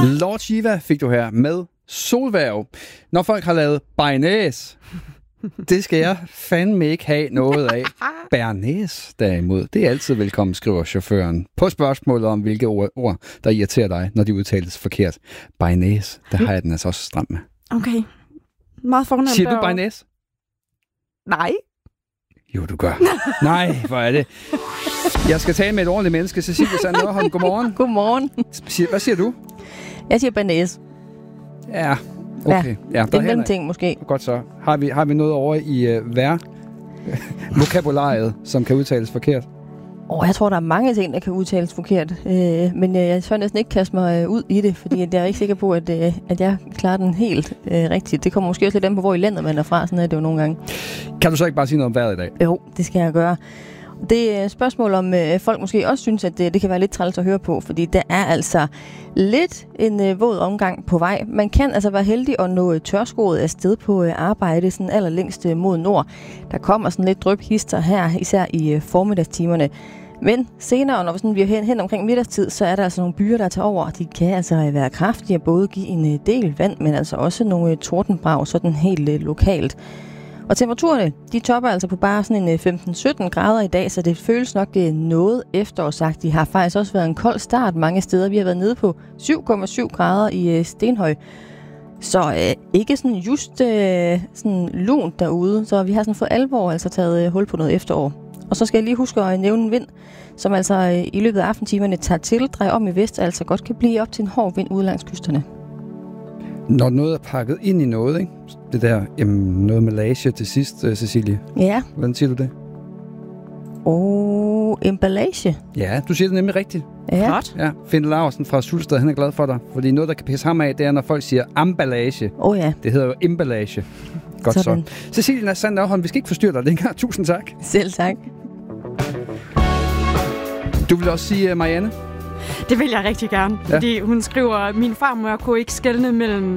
Lord Shiva fik du her med Solværv. Når folk har lavet bearnaise, det skal jeg fandme ikke have noget af. Bearnaise derimod, det er altid velkommen, skriver chaufføren. På spørgsmålet om, hvilke ord, der irriterer dig, når de udtales forkert. Bearnaise, der har jeg den altså også stram med. Okay. Meget fornemt. Siger du bearnaise? Nej. Jo, du gør. Nej, hvor er det. Jeg skal tale med et ordentligt menneske. Cecilie Sand Nørholm, godmorgen. Godmorgen. Hvad siger du? Jeg siger bearnaise. Ja, okay. Ja, det er en mellemting måske. Godt så. Har vi noget over i vokabulariet, som kan udtales forkert? Jeg tror, der er mange ting, der kan udtales forkert. Men jeg tør næsten ikke kaste mig ud i det, fordi jeg er ikke sikker på, at jeg klarer den helt rigtigt. Det kommer måske også lidt an på, hvor i landet man er fra. Sådan er det jo nogle gange. Kan du så ikke bare sige noget om vejret i dag? Jo, det skal jeg gøre. Det er et spørgsmål, om folk måske også synes, at det kan være lidt træls at høre på, fordi der er altså lidt en våd omgang på vej. Man kan altså være heldig at nå tørskoet afsted på arbejde, sådan allerlængst mod nord. Der kommer sådan lidt dryphister her, især i formiddagstimerne. Men senere, når vi er hen omkring middagstid, så er der altså nogle byer, der tager over. De kan altså være kraftige og både give en del vand, men altså også nogle tordenbrag, sådan helt lokalt. Og temperaturerne, de topper altså på bare sådan en 15-17 grader i dag, så det føles nok noget efterårsagtigt. Det har faktisk også været en kold start mange steder. Vi har været nede på 7,7 grader i Stenhøj. Så ikke sådan just sådan lunt derude, så vi har sådan for alvor altså taget hul på noget efterår. Og så skal jeg lige huske at nævne en vind, som altså i løbet af aftentimerne tager til, drejer om i vest, altså godt kan blive op til en hård vind ude langs kysterne. Når noget er pakket ind i noget, ikke? Det der, noget mellage til sidst, Cecilie. Ja. Hvordan siger du det? Emballage. Ja, du siger det nemlig rigtigt. Ja. Flot. Ja, Finn Laursen fra Sulsted, han er glad for dig. Fordi noget, der kan pisse ham af, det er, når folk siger emballage. Ja. Det hedder jo emballage. Godt sådan. Så. Cecilie Sand Nørholm, vi skal ikke forstyrre dig længere. Tusind tak. Selv tak. Du vil også sige, Marianne? Det vil jeg rigtig gerne, fordi hun skriver, min farmor kunne ikke skelne mellem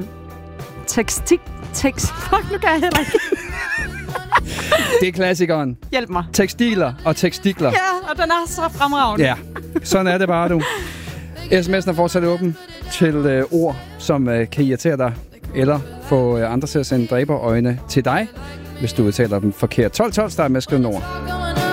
fuck, nu kan jeg heller ikke. Det er klassikeren. Hjælp mig. Tekstiler og tekstikler. Ja, og den er så fremragende. Ja, sådan er det bare, du. SMS'en er fortsat åben til ord, som kan irritere dig, eller få andre til at sende dræberøjne til dig, hvis du udtaler dem forkert. 12 start med at skrive ord.